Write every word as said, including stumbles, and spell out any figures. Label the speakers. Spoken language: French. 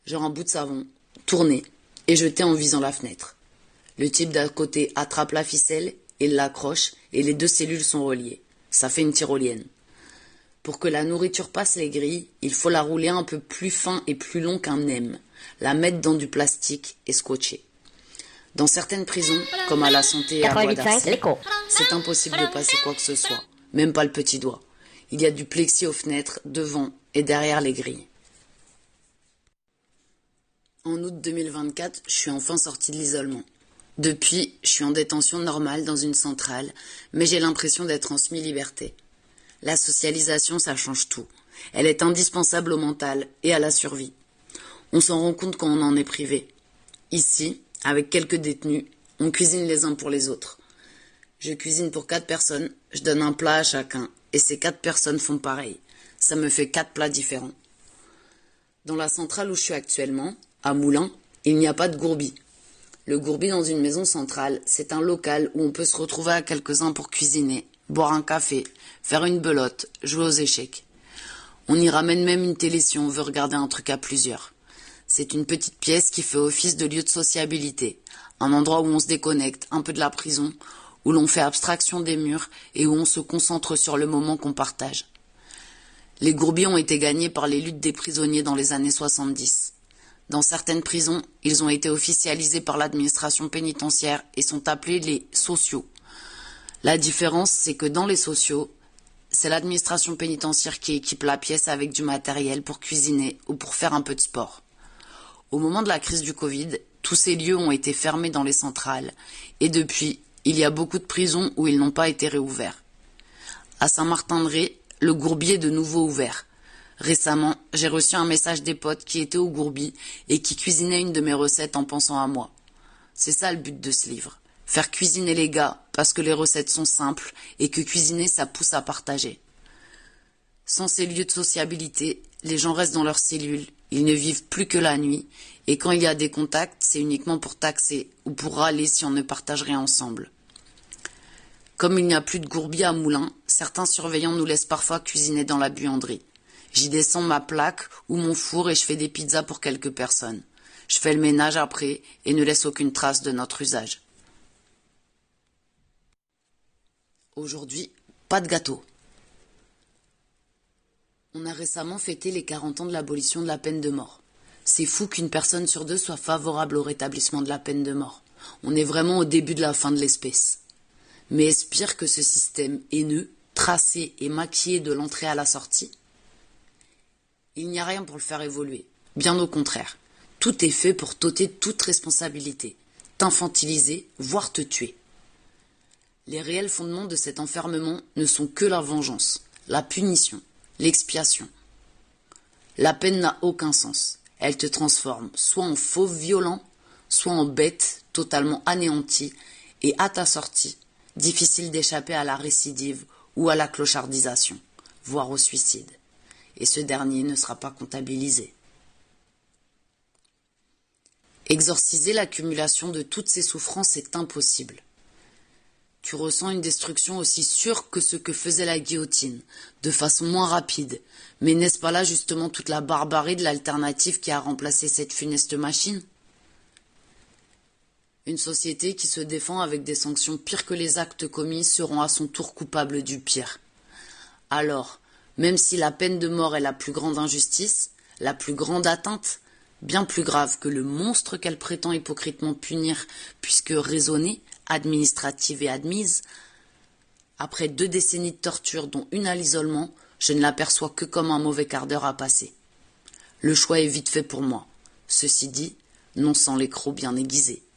Speaker 1: genre un bout de savon, tourné et jeté en visant la fenêtre. Le type d'à côté attrape la ficelle et l'accroche et les deux cellules sont reliées. Ça fait une tyrolienne. Pour que la nourriture passe les grilles, il faut la rouler un peu plus fin et plus long qu'un M, la mettre dans du plastique et scotcher. Dans certaines prisons, comme à la Santé et à Bois d'Arcy, c'est impossible de passer quoi que ce soit, même pas le petit doigt. Il y a du plexi aux fenêtres, devant et derrière les grilles. En août deux mille vingt-quatre, je suis enfin sortie de l'isolement. Depuis, je suis en détention normale dans une centrale, mais j'ai l'impression d'être en semi-liberté. La socialisation, ça change tout. Elle est indispensable au mental et à la survie. On s'en rend compte quand on en est privé. Ici, avec quelques détenus, on cuisine les uns pour les autres. Je cuisine pour quatre personnes, je donne un plat à chacun, et ces quatre personnes font pareil. Ça me fait quatre plats différents. Dans la centrale où je suis actuellement, à Moulins, il n'y a pas de gourbi. Le gourbi dans une maison centrale, c'est un local où on peut se retrouver à quelques-uns pour cuisiner, boire un café, faire une belote, jouer aux échecs. On y ramène même une télé si on veut regarder un truc à plusieurs. C'est une petite pièce qui fait office de lieu de sociabilité, un endroit où on se déconnecte un peu de la prison, où l'on fait abstraction des murs et où on se concentre sur le moment qu'on partage. Les gourbis ont été gagnés par les luttes des prisonniers dans les années soixante-dix. Dans certaines prisons, ils ont été officialisés par l'administration pénitentiaire et sont appelés les sociaux. La différence, c'est que dans les sociaux, c'est l'administration pénitentiaire qui équipe la pièce avec du matériel pour cuisiner ou pour faire un peu de sport. Au moment de la crise du Covid, tous ces lieux ont été fermés dans les centrales et depuis, il y a beaucoup de prisons où ils n'ont pas été réouverts. À Saint-Martin-de-Ré, le gourbi est de nouveau ouvert. Récemment, j'ai reçu un message des potes qui étaient au gourbi et qui cuisinaient une de mes recettes en pensant à moi. C'est ça le but de ce livre. Faire cuisiner les gars parce que les recettes sont simples et que cuisiner ça pousse à partager. Sans ces lieux de sociabilité, les gens restent dans leurs cellules, ils ne vivent plus que la nuit et quand il y a des contacts, c'est uniquement pour taxer ou pour râler si on ne partage rien ensemble. Comme il n'y a plus de gourbi à Moulins, certains surveillants nous laissent parfois cuisiner dans la buanderie. J'y descends ma plaque ou mon four et je fais des pizzas pour quelques personnes. Je fais le ménage après et ne laisse aucune trace de notre usage. Aujourd'hui, pas de gâteau. On a récemment fêté les quarante ans de l'abolition de la peine de mort. C'est fou qu'une personne sur deux soit favorable au rétablissement de la peine de mort. On est vraiment au début de la fin de l'espèce. Mais est-ce pire que ce système haineux, tracé et maquillé de l'entrée à la sortie ? Il n'y a rien pour le faire évoluer. Bien au contraire. Tout est fait pour t'ôter toute responsabilité, t'infantiliser, voire te tuer. Les réels fondements de cet enfermement ne sont que la vengeance, la punition, l'expiation. La peine n'a aucun sens. Elle te transforme soit en fauve violent, soit en bête totalement anéantie et à ta sortie, difficile d'échapper à la récidive ou à la clochardisation, voire au suicide. Et ce dernier ne sera pas comptabilisé. Exorciser l'accumulation de toutes ces souffrances est impossible. Tu ressens une destruction aussi sûre que ce que faisait la guillotine, de façon moins rapide. Mais n'est-ce pas là justement toute la barbarie de l'alternative qui a remplacé cette funeste machine ? Une société qui se défend avec des sanctions pires que les actes commis seront à son tour coupables du pire. Alors, même si la peine de mort est la plus grande injustice, la plus grande atteinte, bien plus grave que le monstre qu'elle prétend hypocritement punir, puisque raisonnée, administrative et admise, après deux décennies de torture dont une à l'isolement, je ne l'aperçois que comme un mauvais quart d'heure à passer. Le choix est vite fait pour moi. Ceci dit, non sans les crocs bien aiguisés.